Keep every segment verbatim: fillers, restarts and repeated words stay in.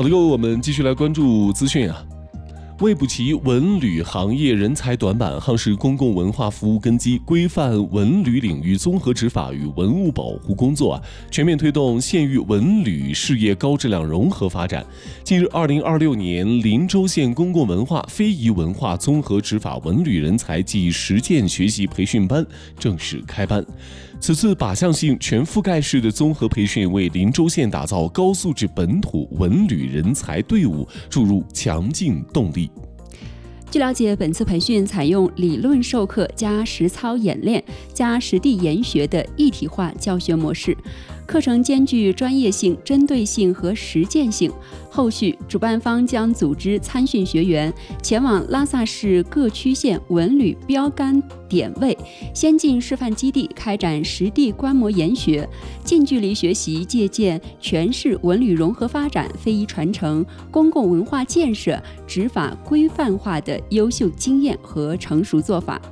好的，各位，我们继续来关注资讯啊。为补齐文旅行业人才短板，夯实公共文化服务根基，规范文旅领域综合执法与文物保护工作啊，全面推动县域文旅事业高质量融合发展。近日，二零二六年林州县公共文化非遗文化综合执法文旅人才暨实践学习培训班正式开班。此次靶向性、全覆盖式的综合培训，为林州县打造高素质本土文旅人才队伍注入强劲动力。 据了解，本次培训采用理论授课加实操演练加实地研学的一体化教学模式，课程兼具专业性、针对性和实践性。后续，主办方将组织参训学员前往拉萨市各区县文旅标杆点位、先进示范基地开展实地观摩研学，近距离学习借鉴全市文旅融合发展、非遗传承、公共文化建设执法规范化的优秀经验和成熟做法。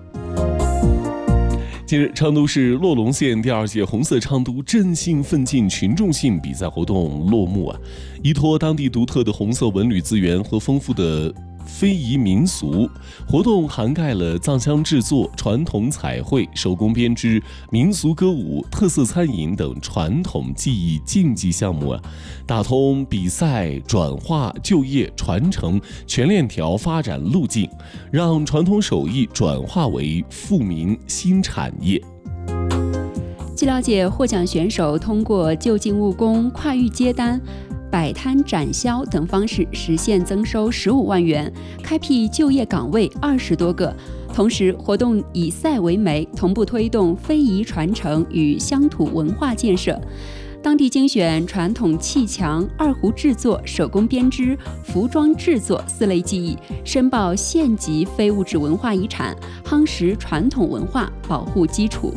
近日，昌都市洛龙县第二届红色昌都振兴奋进群众性比赛活动落幕啊！依托当地独特的红色文旅资源和丰富的非遗民俗，活动涵盖了藏香制作、传统彩绘、手工编织、民俗歌舞、特色餐饮等传统技艺竞技项目啊，打通比赛、转化、就业、传承全链条发展路径，让传统手艺转化为富民新产业。 据了解，获奖选手通过就近务工、跨域接单、摆摊展销等方式实现增收十五万元，开辟就业岗位二十多个。同时，活动以赛为媒，同步推动非遗传承与乡土文化建设。当地精选传统砌墙、二胡制作、手工编织、服装制作四类技艺，申报县级非物质文化遗产，夯实传统文化保护基础。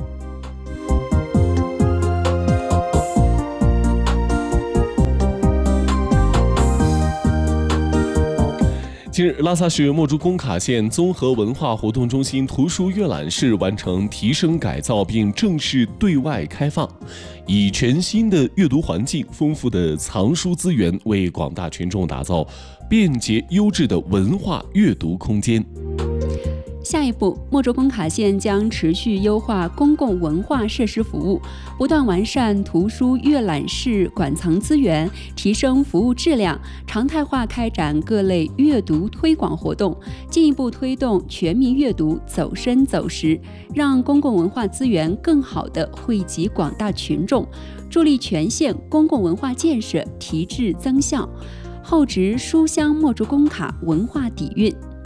近日，拉萨市墨竹工卡县综合文化活动中心图书阅览室完成提升改造并正式对外开放，以全新的阅读环境、丰富的藏书资源，为广大群众打造便捷优质的文化阅读空间。 下一步，墨竹工卡县将持续优化公共文化设施服务，不断完善图书阅览室馆藏资源，提升服务质量，常态化开展各类阅读推广活动，进一步推动全民阅读走深走实，让公共文化资源更好地惠及广大群众，助力全县公共文化建设提质增效，厚植书香墨竹工卡文化底蕴。